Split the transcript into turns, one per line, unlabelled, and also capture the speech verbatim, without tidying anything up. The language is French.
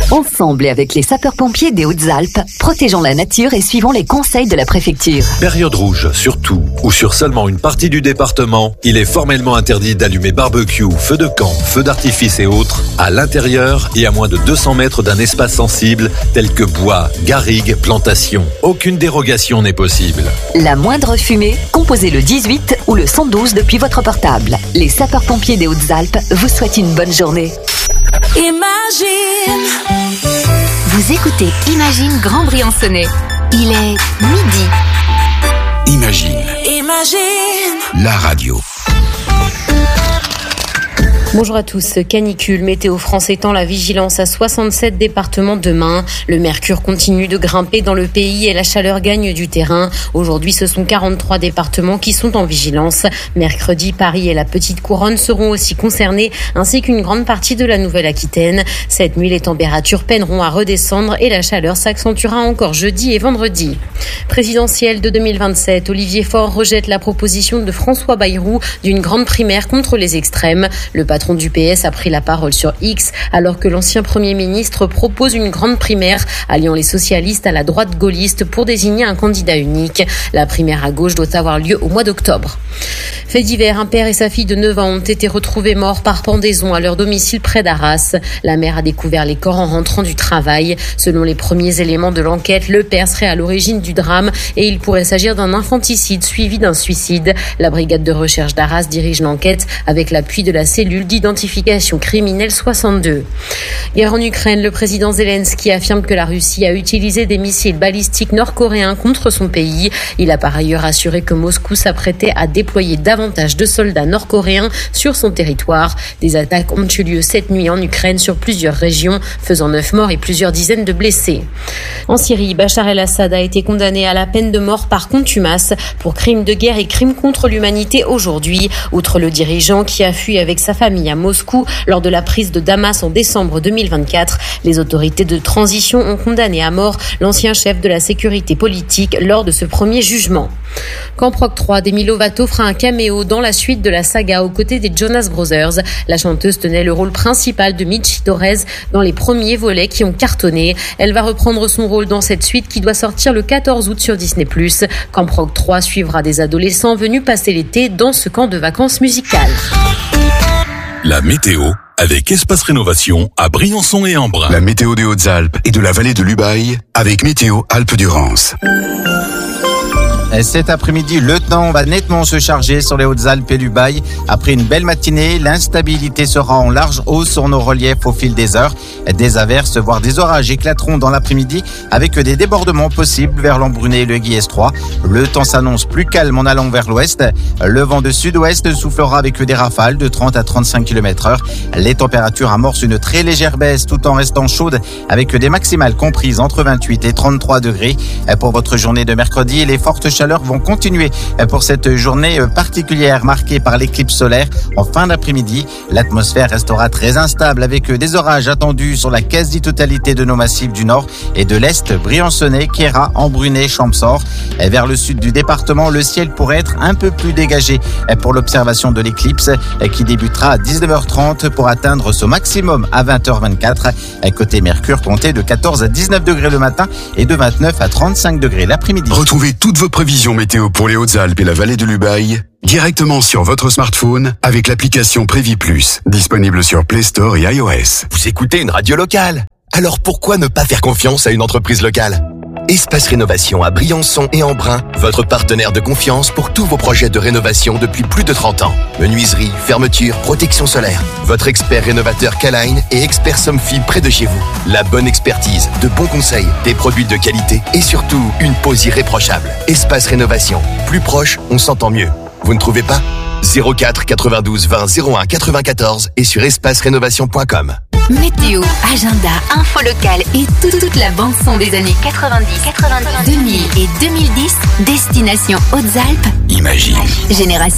Ensemble et avec les sapeurs-pompiers des Hautes-Alpes, protégeons la nature et suivons les conseils de la préfecture.
Période rouge, sur tout ou sur seulement une partie du département, il est formellement interdit d'allumer barbecue, feux de camp, feux d'artifice et autres à l'intérieur et à moins de deux cents mètres d'un espace sensible tel que bois, garrigues, plantations. Aucune dérogation n'est possible.
La moindre fumée, composez le dix-huit ou le cent douze depuis votre portable. Les sapeurs-pompiers des Hautes-Alpes vous souhaitent une bonne journée.
Imagine.
Vous écoutez Imagine Grand Briançonnais. Il est midi.
Imagine.
Imagine.
La radio.
Bonjour à tous. Canicule, Météo France étend la vigilance à soixante-sept départements demain. Le mercure continue de grimper dans le pays et la chaleur gagne du terrain. Aujourd'hui, ce sont quarante-trois départements qui sont en vigilance. Mercredi, Paris et la Petite Couronne seront aussi concernés, ainsi qu'une grande partie de la Nouvelle-Aquitaine. Cette nuit, les températures peineront à redescendre et la chaleur s'accentuera encore jeudi et vendredi. Présidentielle de deux mille vingt-sept, Olivier Faure rejette la proposition de François Bayrou d'une grande primaire contre les extrêmes. Le Le patron du P S a pris la parole sur X alors que l'ancien Premier ministre propose une grande primaire alliant les socialistes à la droite gaulliste pour désigner un candidat unique. La primaire à gauche doit avoir lieu au mois d'octobre. Fait divers, un père et sa fille de neuf ans ont été retrouvés morts par pendaison à leur domicile près d'Arras. La mère a découvert les corps en rentrant du travail. Selon les premiers éléments de l'enquête, le père serait à l'origine du drame et il pourrait s'agir d'un infanticide suivi d'un suicide. La brigade de recherche d'Arras dirige l'enquête avec l'appui de la cellule d'identification criminelle soixante-deux. Guerre en Ukraine, le président Zelensky affirme que la Russie a utilisé des missiles balistiques nord-coréens contre son pays. Il a par ailleurs assuré que Moscou s'apprêtait à déployer davantage de soldats nord-coréens sur son territoire. Des attaques ont eu lieu cette nuit en Ukraine sur plusieurs régions, faisant neuf morts et plusieurs dizaines de blessés. En Syrie, Bachar el-Assad a été condamné à la peine de mort par contumace pour crimes de guerre et crimes contre l'humanité aujourd'hui. Outre le dirigeant qui a fui avec sa famille à Moscou lors de la prise de Damas en décembre deux mille vingt-quatre, les autorités de transition ont condamné à mort l'ancien chef de la sécurité politique lors de ce premier jugement. Camp Rock trois, Demi Lovato fera un caméo dans la suite de la saga aux côtés des Jonas Brothers. La chanteuse tenait le rôle principal de Mitch Torres dans les premiers volets qui ont cartonné. Elle va reprendre son rôle dans cette suite qui doit sortir le quatorze août sur Disney plus. Camp Rock trois suivra des adolescents venus passer l'été dans ce camp de vacances musicales.
La météo avec Espace Rénovation à Briançon et Embrun.
La météo des Hautes-Alpes et de la vallée de l'Ubaye avec Météo Alpes-Durance.
Cet après-midi, le temps va nettement se charger sur les Hautes-Alpes et l'Ubaye. Après une belle matinée, l'instabilité sera en large hausse sur nos reliefs au fil des heures. Des averses, voire des orages éclateront dans l'après-midi avec des débordements possibles vers l'Embrunet et le Guiers trois. Le temps s'annonce plus calme en allant vers l'ouest. Le vent de sud-ouest soufflera avec des rafales de trente à trente-cinq kilomètres heure. Les températures amorcent une très légère baisse tout en restant chaudes avec des maximales comprises entre vingt-huit et trente-trois degrés. Pour votre journée de mercredi, les fortes chaleurs vont continuer pour cette journée particulière marquée par l'éclipse solaire en fin d'après-midi. L'atmosphère restera très instable avec des orages attendus sur la quasi-totalité de nos massifs du nord et de l'est, Briançonnais, Queyras, Embrunet, Champsaur. Vers le sud du département, le ciel pourrait être un peu plus dégagé pour l'observation de l'éclipse qui débutera à dix-neuf heures trente pour atteindre son maximum à vingt heures vingt-quatre. Côté Mercure, comptez de quatorze à dix-neuf degrés le matin et de vingt-neuf à trente-cinq degrés l'après-midi.
Retrouvez toutes vos prévisions météo pour les Hautes-Alpes et la vallée de l'Ubaye directement sur votre smartphone avec l'application Prévis Plus, disponible sur Play Store et iOS.
Vous écoutez une radio locale, alors pourquoi ne pas faire confiance à une entreprise locale ? Espace Rénovation à Briançon et Embrun, votre partenaire de confiance pour tous vos projets de rénovation depuis plus de trente ans. Menuiserie, fermeture, protection solaire. Votre expert rénovateur K-Line et expert Somfy près de chez vous. La bonne expertise, de bons conseils, des produits de qualité et surtout une pose irréprochable. Espace Rénovation. Plus proche, on s'entend mieux. Vous ne trouvez pas ? zéro quatre quatre-vingt-douze vingt zéro un quatre-vingt-quatorze et sur espace rénovation point com.
Météo, agenda, info locale et tout, toute la bande-son des années quatre-vingt-dix, quatre-vingt-dix, deux mille et deux mille dix. Destination Hautes-Alpes.
Imagine.
Génération